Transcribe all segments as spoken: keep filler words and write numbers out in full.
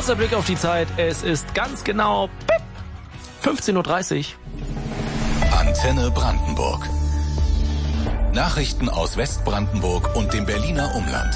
Kurzer Blick auf die Zeit. Es ist ganz genau fünfzehn Uhr dreißig. Antenne Brandenburg. Nachrichten aus Westbrandenburg und dem Berliner Umland.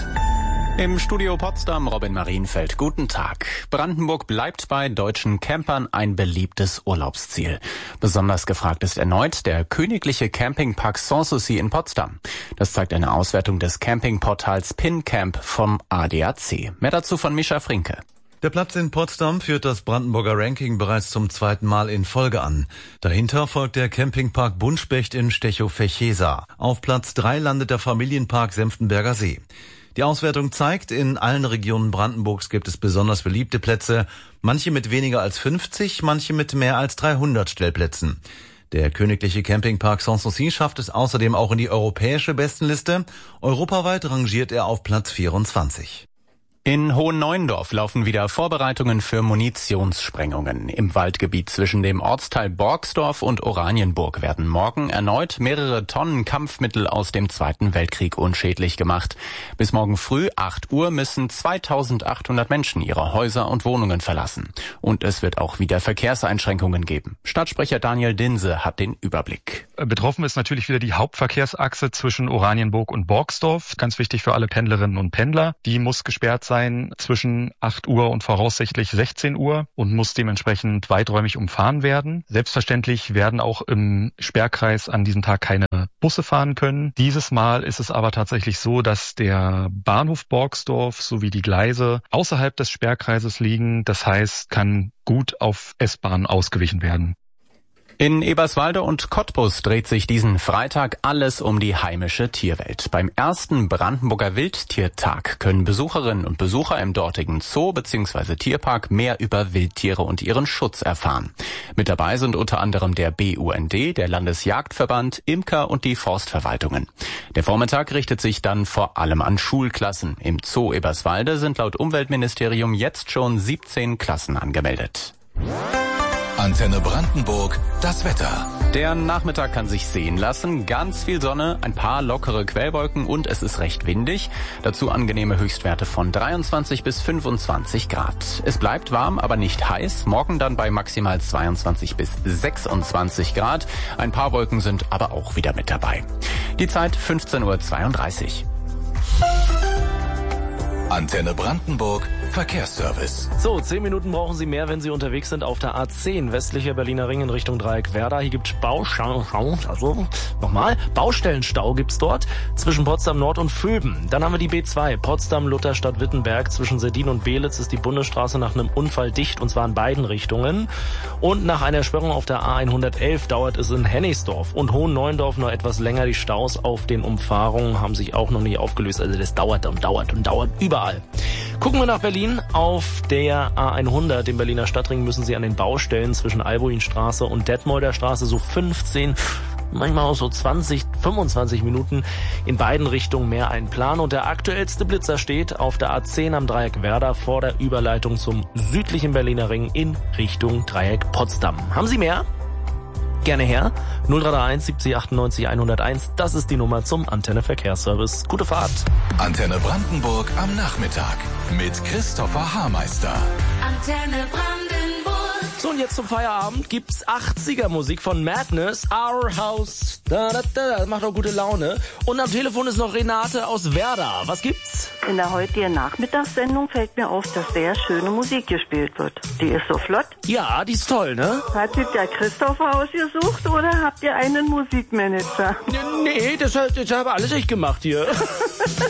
Im Studio Potsdam Robin Marienfeld. Guten Tag. Brandenburg bleibt bei deutschen Campern ein beliebtes Urlaubsziel. Besonders gefragt ist erneut der königliche Campingpark Sanssouci in Potsdam. Das zeigt eine Auswertung des Campingportals PinCamp vom A D A C. Mehr dazu von Mischa Frinke. Der Platz in Potsdam führt das Brandenburger Ranking bereits zum zweiten Mal in Folge an. Dahinter folgt der Campingpark Buntspecht in Stechow-Vechesa. Auf Platz drei landet der Familienpark Senftenberger See. Die Auswertung zeigt, in allen Regionen Brandenburgs gibt es besonders beliebte Plätze, manche mit weniger als fünfzig, manche mit mehr als dreihundert Stellplätzen. Der königliche Campingpark Sanssouci schafft es außerdem auch in die europäische Bestenliste. Europaweit rangiert er auf Platz vierundzwanzig. In Hohenneuendorf laufen wieder Vorbereitungen für Munitionssprengungen. Im Waldgebiet zwischen dem Ortsteil Borgsdorf und Oranienburg werden morgen erneut mehrere Tonnen Kampfmittel aus dem Zweiten Weltkrieg unschädlich gemacht. Bis morgen früh acht Uhr müssen zweitausendachthundert Menschen ihre Häuser und Wohnungen verlassen. Und es wird auch wieder Verkehrseinschränkungen geben. Stadtsprecher Daniel Dinse hat den Überblick. Betroffen ist natürlich wieder die Hauptverkehrsachse zwischen Oranienburg und Borgsdorf. Ganz wichtig für alle Pendlerinnen und Pendler. Die muss gesperrt sein zwischen acht Uhr und voraussichtlich sechzehn Uhr und muss dementsprechend weiträumig umfahren werden. Selbstverständlich werden auch im Sperrkreis an diesem Tag keine Busse fahren können. Dieses Mal ist es aber tatsächlich so, dass der Bahnhof Borgsdorf sowie die Gleise außerhalb des Sperrkreises liegen. Das heißt, kann gut auf S-Bahn ausgewichen werden. In Eberswalde und Cottbus dreht sich diesen Freitag alles um die heimische Tierwelt. Beim ersten Brandenburger Wildtiertag können Besucherinnen und Besucher im dortigen Zoo bzw. Tierpark mehr über Wildtiere und ihren Schutz erfahren. Mit dabei sind unter anderem der B U N D, der Landesjagdverband, Imker und die Forstverwaltungen. Der Vormittag richtet sich dann vor allem an Schulklassen. Im Zoo Eberswalde sind laut Umweltministerium jetzt schon siebzehn Klassen angemeldet. Antenne Brandenburg, das Wetter. Der Nachmittag kann sich sehen lassen. Ganz viel Sonne, ein paar lockere Quellwolken und es ist recht windig. Dazu angenehme Höchstwerte von dreiundzwanzig bis fünfundzwanzig Grad. Es bleibt warm, aber nicht heiß. Morgen dann bei maximal zweiundzwanzig bis sechsundzwanzig Grad. Ein paar Wolken sind aber auch wieder mit dabei. Die Zeit fünfzehn Uhr zweiunddreißig. Antenne Brandenburg, Verkehrsservice. So, zehn Minuten brauchen Sie mehr, wenn Sie unterwegs sind auf der A zehn, westlicher Berliner Ring in Richtung Dreieck Werder. Hier gibt's Baustau, also nochmal, Baustellenstau gibt's dort zwischen Potsdam Nord und Vöben. Dann haben wir die B zwei, Potsdam-Lutherstadt-Wittenberg. Zwischen Seldin und Beelitz ist die Bundesstraße nach einem Unfall dicht, und zwar in beiden Richtungen. Und nach einer Sperrung auf der A hundertelf dauert es in Hennigsdorf und Hohenneuendorf noch etwas länger. Die Staus auf den Umfahrungen haben sich auch noch nicht aufgelöst. Also das dauert und dauert und dauert überall. Gucken wir nach Berlin. Auf der A hundert, dem Berliner Stadtring, müssen Sie an den Baustellen zwischen Albuinstraße und Detmolder Straße so fünfzehn, manchmal auch so zwanzig, fünfundzwanzig Minuten in beiden Richtungen mehr einplanen. Und der aktuellste Blitzer steht auf der A zehn am Dreieck Werder vor der Überleitung zum südlichen Berliner Ring in Richtung Dreieck Potsdam. Haben Sie mehr? Gerne her. null drei drei eins siebzig achtundneunzig hunderteins. Das ist die Nummer zum Antenne Verkehrsservice. Gute Fahrt. Antenne Brandenburg am Nachmittag mit Christopher Haarmeister. Antenne Brandenburg. So, und jetzt zum Feierabend gibt's achtziger Musik von Madness, Our House. Da, da, da, das macht auch gute Laune. Und am Telefon ist noch Renate aus Werder. Was gibt's? In der heutigen Nachmittagssendung fällt mir auf, dass sehr schöne Musik gespielt wird. Die ist so flott. Ja, die ist toll, ne? Hat sich der Christopher ausgesucht oder habt ihr einen Musikmanager? Nee, das, das habe alles ich gemacht hier.